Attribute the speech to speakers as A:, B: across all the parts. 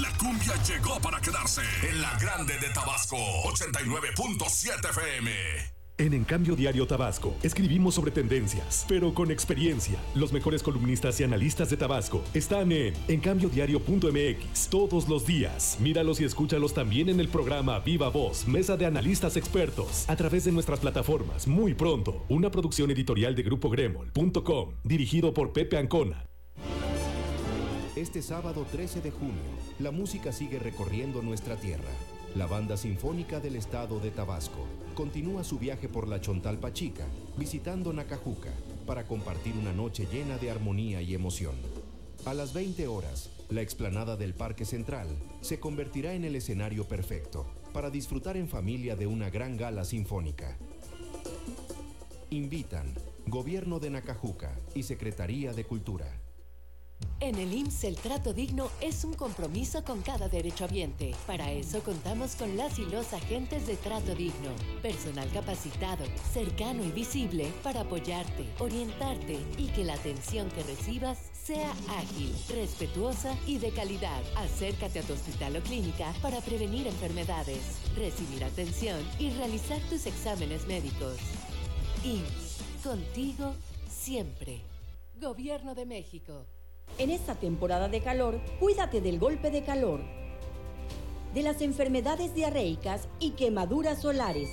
A: La cumbia llegó para quedarse en la Grande de Tabasco, 89.7 FM.
B: En Cambio Diario Tabasco, escribimos sobre tendencias, pero con experiencia. Los mejores columnistas y analistas de Tabasco están en encambiodiario.mx todos los días. Míralos y escúchalos también en el programa Viva Voz, Mesa de Analistas Expertos, a través de nuestras plataformas muy pronto. Una producción editorial de Grupo Gremol.com, dirigido por Pepe Ancona.
C: Este sábado 13 de junio, la música sigue recorriendo nuestra tierra. La Banda Sinfónica del Estado de Tabasco continúa su viaje por la Chontalpa Chica, visitando Nacajuca, para compartir una noche llena de armonía y emoción. A las 20 horas, la explanada del Parque Central se convertirá en el escenario perfecto para disfrutar en familia de una gran gala sinfónica. Invitan Gobierno de Nacajuca y Secretaría de Cultura.
D: En el IMSS el trato digno es un compromiso con cada derechohabiente. Para eso contamos con las y los agentes de trato digno. Personal capacitado, cercano y visible para apoyarte, orientarte y que la atención que recibas sea ágil, respetuosa y de calidad. Acércate a tu hospital o clínica para prevenir enfermedades, recibir atención y realizar tus exámenes médicos. IMSS, contigo siempre. Gobierno de México.
E: En esta temporada de calor, cuídate del golpe de calor, de las enfermedades diarreicas y quemaduras solares.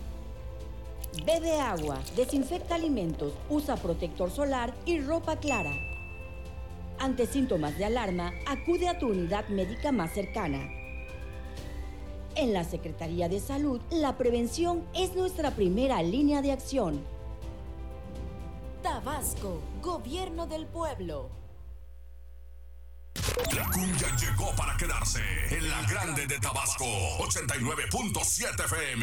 E: Bebe agua, desinfecta alimentos, usa protector solar y ropa clara. Ante síntomas de alarma, acude a tu unidad médica más cercana. En la Secretaría de Salud, la prevención es nuestra primera línea de acción.
D: Tabasco, Gobierno del Pueblo.
A: La cumbia llegó para quedarse en la Grande de Tabasco, 89.7 FM.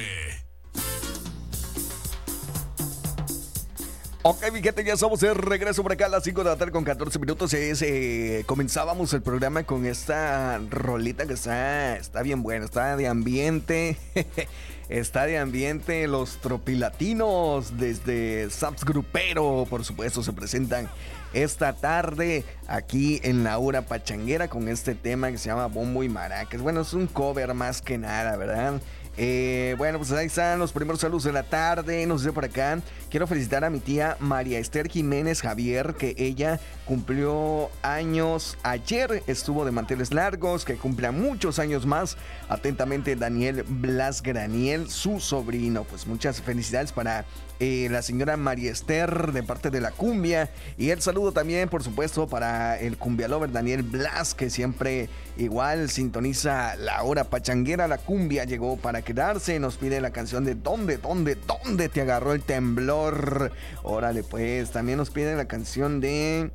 F: Ok, mi gente, ya somos de regreso por acá a las 5 de la tarde con 14 minutos. Comenzábamos el programa con esta rolita que está bien buena, está de ambiente. Está de ambiente. Los tropilatinos desde Saps Grupero, por supuesto, se presentan esta tarde aquí en la hora pachanguera con este tema que se llama Bombo y Maracas. Bueno, es un cover más que nada, ¿verdad? Bueno, pues ahí están los primeros saludos de la tarde. Nos dice por acá: quiero felicitar a mi tía María Esther Jiménez Javier, que ella cumplió años ayer, estuvo de manteles largos, que cumpla muchos años más. Atentamente, Daniel Blas Graniel, su sobrino. Pues muchas felicidades para la señora María Esther de parte de la cumbia, y el saludo también, por supuesto, para el cumbia lover Daniel Blas, que siempre igual sintoniza la hora pachanguera. La cumbia llegó para quedarse. Nos pide la canción de ¿Dónde te agarró el temblor? Órale, pues también nos pide la canción de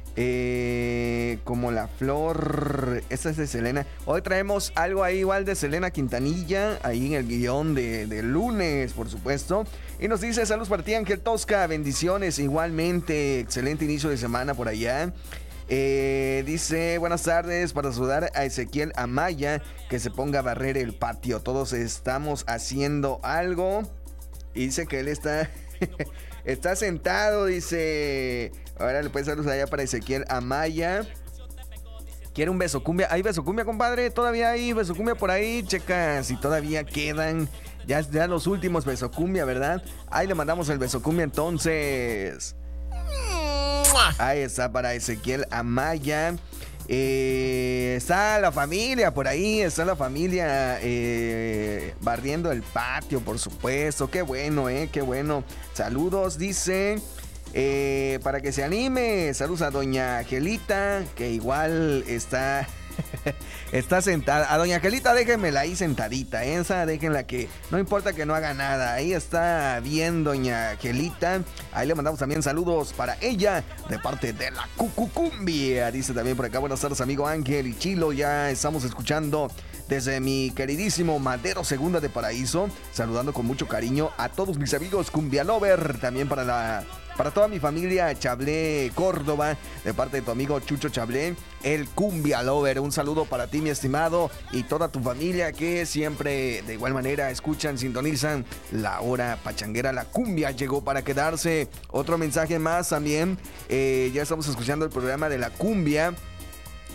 F: Como la flor. Esta es de Selena. Hoy traemos algo ahí igual de Selena Quintanilla, ahí en el guión de lunes, por supuesto. Y nos dice: saludos para ti, Ángel Tosca, bendiciones igualmente, excelente inicio de semana por allá. Dice: buenas tardes, para saludar a Ezequiel Amaya, que se ponga a barrer el patio, todos estamos haciendo algo. Y dice que él está está sentado, dice. Ahora le puedes saludos allá para Ezequiel Amaya. ¿Quiere un beso cumbia? ¿Hay beso cumbia, compadre? Todavía hay beso cumbia por ahí. Checa si todavía quedan. Ya los últimos beso cumbia, ¿verdad? Ahí le mandamos el beso cumbia entonces. Ahí está para Ezequiel Amaya. Está la familia por ahí. Está la familia barriendo el patio, por supuesto. Qué bueno, qué bueno. Saludos, dice. Para que se anime. Saludos a doña Angelita, que igual está está sentada. A doña Angelita déjenmela ahí sentadita, esa déjenla, que no importa que no haga nada. Ahí está bien doña Angelita. Ahí le mandamos también saludos para ella de parte de la Cucucumbia. Dice también por acá: buenas tardes, amigo Ángel y Chilo. Ya estamos escuchando desde mi queridísimo Madero Segunda de Paraíso, saludando con mucho cariño a todos mis amigos Cumbia Lover. También para toda mi familia Chablé Córdoba, de parte de tu amigo Chucho Chablé, el Cumbia Lover. Un saludo para ti, mi estimado, y toda tu familia que siempre de igual manera escuchan, sintonizan la hora pachanguera. La cumbia llegó para quedarse. Otro mensaje más también. Ya estamos escuchando el programa de la cumbia.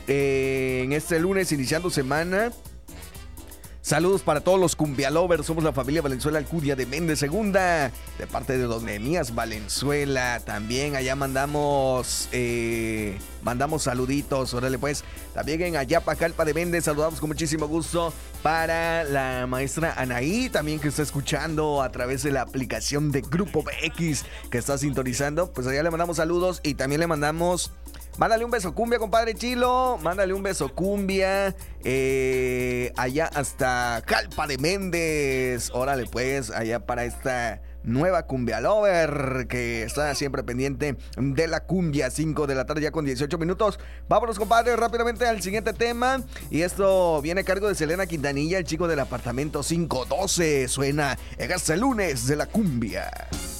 F: en este lunes iniciando semana. Saludos para todos los cumbialovers. Somos la familia Valenzuela Alcudia de Méndez Segunda, de parte de don Nehemías Valenzuela. También allá mandamos saluditos. Órale pues. También en Ayapacalpa de Méndez saludamos con muchísimo gusto para la maestra Anaí, también que está escuchando a través de la aplicación de Grupo BX que está sintonizando. Pues allá le mandamos saludos y también le mandamos... Mándale un beso cumbia, compadre Chilo. Mándale un beso cumbia. Allá hasta Calpa de Méndez. Órale pues, allá para esta nueva cumbia lover que está siempre pendiente de la cumbia. 5 de la tarde ya con 18 minutos. Vámonos, compadre, rápidamente al siguiente tema. Y esto viene a cargo de Selena Quintanilla, el chico del apartamento 512. Suena en este lunes de la cumbia.